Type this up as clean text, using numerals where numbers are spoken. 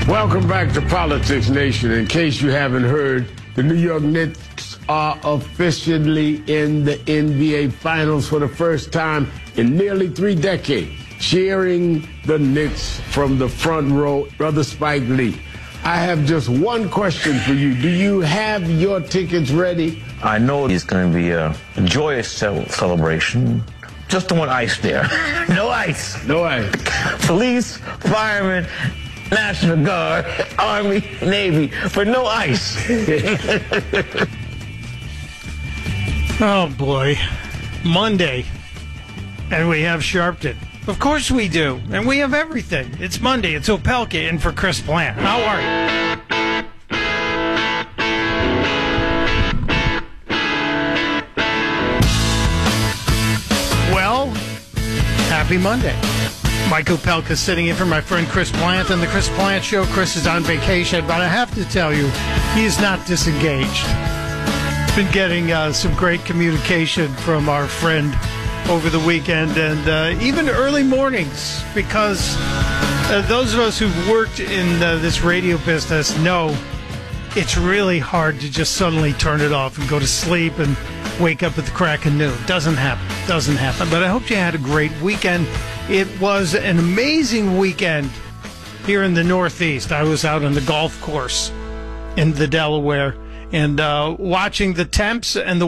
Welcome back to Politics Nation. In case you haven't heard, the New York Knicks are officially in the NBA Finals for the first time in nearly 3 decades. Cheering the Knicks from the front row, Brother Spike Lee. I have just one question for you. Do you have your tickets ready? I know it's going to be a joyous celebration. Just don't want ice there. No ice. No ice. Police, firemen, National Guard, Army, Navy, for no ice. Oh, boy. Monday. And we have Sharpton. Of course we do. And we have everything. It's Monday. It's Opelka in for Chris Plant. How are you? Well, happy Monday. Mike Opelka sitting in for my friend Chris Plant on the Chris Plant Show. Chris is on vacation, but I have to tell you, he is not disengaged. Been getting some great communication from our friend over the weekend and even early mornings, because those of us who've worked in this radio business know it's really hard to just suddenly turn it off and go to sleep and wake up at the crack of noon. Doesn't happen. But I hope you had a great weekend. It was an amazing weekend here in the Northeast. I was out on the golf course in the Delaware and watching the temps and the